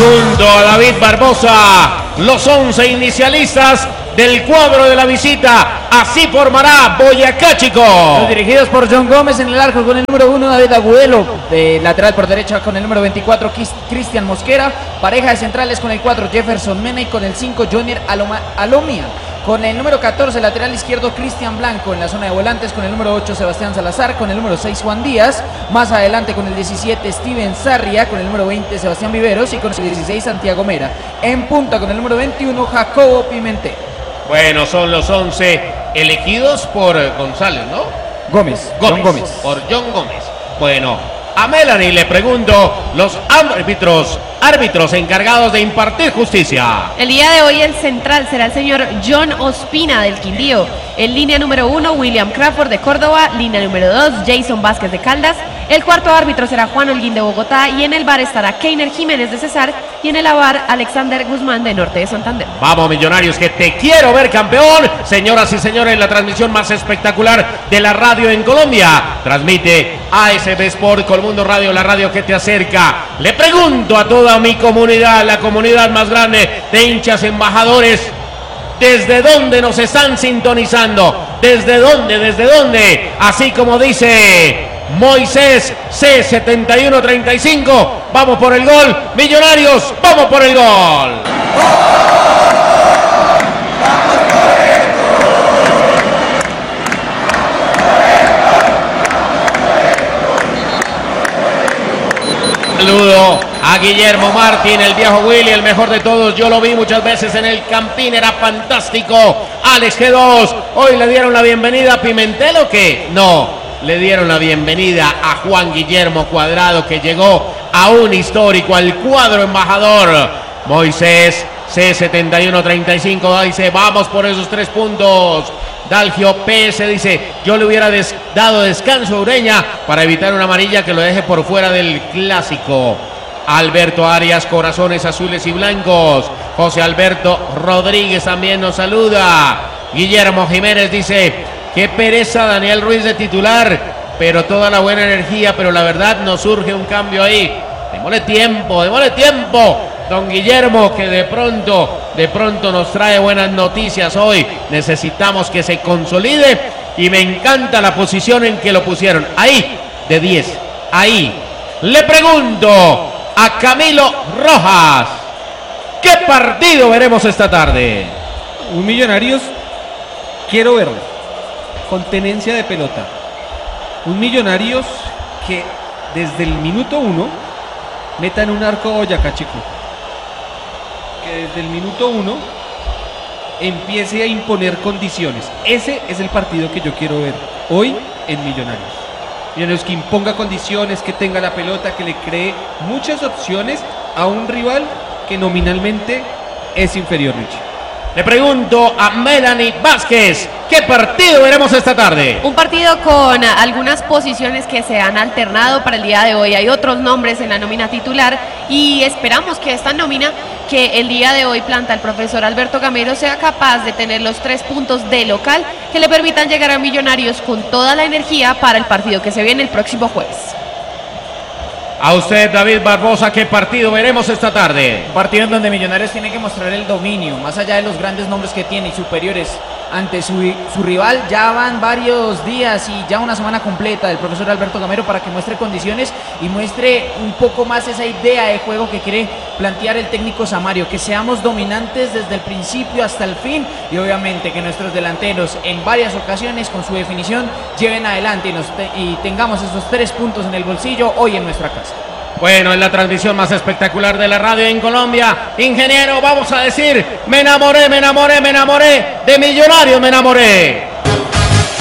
junto a David Barbosa, los 11 inicialistas del cuadro de la visita. Así formará Boyacá Chico. Los dirigidos por John Gómez en el arco con el número 1, David Agudelo. De lateral por derecha con el número 24, Cristian Mosquera. Pareja de centrales con el 4, Jefferson Mena, y con el 5, Jonier Alomia. Con el número 14, lateral izquierdo, Cristian Blanco. En la zona de volantes con el número 8, Sebastián Salazar. Con el número 6, Juan Díaz. Más adelante con el 17, Steven Sarria. Con el número 20, Sebastián Viveros. Y con el 16, Santiago Mera. En punta con el número 21, Jacobo Pimentel. Bueno, son los 11 elegidos por González, ¿no? Gómez. Por John Gómez. Bueno, a Melanie le pregunto, los árbitros encargados de impartir justicia. El día de hoy el central será el señor John Ospina del Quindío. En línea número 1, William Crawford de Córdoba. Línea número 2, Jason Vázquez de Caldas. El cuarto árbitro será Juan Holguín de Bogotá. Y en el VAR estará Keiner Jiménez de Cesar. Y en el AVAR, Alexander Guzmán de Norte de Santander. Vamos, Millonarios, que te quiero ver campeón. Señoras y señores, la transmisión más espectacular de la radio en Colombia. Transmite ASB Sport, Colmundo Radio, la radio que te acerca. Le pregunto a toda mi comunidad, la comunidad más grande de hinchas embajadores, ¿desde dónde nos están sintonizando? ¿Desde dónde? Así como dice Moisés C7135, vamos por el gol. Millonarios, vamos por el gol. Saludo a Guillermo Martín, el viejo Willy, el mejor de todos. Yo lo vi muchas veces en el Campín, era fantástico. Alex G2, hoy le dieron la bienvenida a Pimentel, ¿o qué? No, le dieron la bienvenida a Juan Guillermo Cuadrado, que llegó a un histórico, al cuadro embajador. Moisés C7135 dice, vamos por esos 3 puntos. Dalgio PS dice, yo le hubiera dado descanso a Ureña para evitar una amarilla que lo deje por fuera del clásico. Alberto Arias, corazones azules y blancos. José Alberto Rodríguez también nos saluda. Guillermo Jiménez dice, qué pereza Daniel Ruiz de titular, pero toda la buena energía, pero la verdad nos surge un cambio ahí. Démosle tiempo. Don Guillermo, que de pronto nos trae buenas noticias hoy. Necesitamos que se consolide y me encanta la posición en que lo pusieron. Ahí, de 10. Ahí. Le pregunto a Camilo Rojas, ¿qué partido veremos esta tarde? Un Millonarios, quiero verlo, con tenencia de pelota. Un Millonarios que desde el minuto 1 meta en un arco Boyacá Chico. Que desde el minuto 1 empiece a imponer condiciones. Ese es el partido que yo quiero ver hoy en Millonarios. Millonarios que imponga condiciones, que tenga la pelota, que le cree muchas opciones a un rival que nominalmente es inferior, Richie. Le pregunto a Melanie Vázquez, ¿qué partido veremos esta tarde? Un partido con algunas posiciones que se han alternado para el día de hoy. Hay otros nombres en la nómina titular y esperamos que esta nómina que el día de hoy planta el profesor Alberto Gamero sea capaz de tener los 3 puntos de local que le permitan llegar a Millonarios con toda la energía para el partido que se viene el próximo jueves. A usted, David Barbosa, ¿qué partido veremos esta tarde? Un partido en donde Millonarios tiene que mostrar el dominio, más allá de los grandes nombres que tiene y superiores ante su rival. Ya van varios días y ya una semana completa del profesor Alberto Gamero para que muestre condiciones y muestre un poco más esa idea de juego que quiere plantear el técnico Samario, que seamos dominantes desde el principio hasta el fin y obviamente que nuestros delanteros en varias ocasiones con su definición lleven adelante y tengamos esos 3 puntos en el bolsillo hoy en nuestra casa. Bueno, en la transmisión más espectacular de la radio en Colombia, ingeniero, vamos a decir, me enamoré, de Millonarios me enamoré.